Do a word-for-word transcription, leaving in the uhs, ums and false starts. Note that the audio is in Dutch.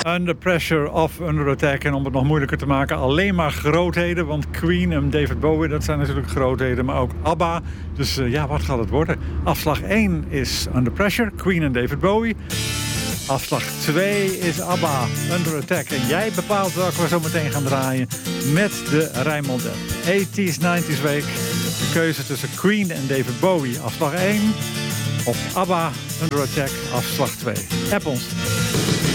Under Pressure of Under Attack. En om het nog moeilijker te maken, alleen maar grootheden. Want Queen en David Bowie, dat zijn natuurlijk grootheden. Maar ook ABBA. Dus uh, ja, wat gaat het worden? Afslag één is Under Pressure, Queen en David Bowie. Afslag twee is ABBA, Under Attack. En jij bepaalt welke we zo meteen gaan draaien met de Rijnmond tachtiger, negentiger week. De keuze tussen Queen en David Bowie, afslag één. Of ABBA, Under Attack, afslag twee. App ons.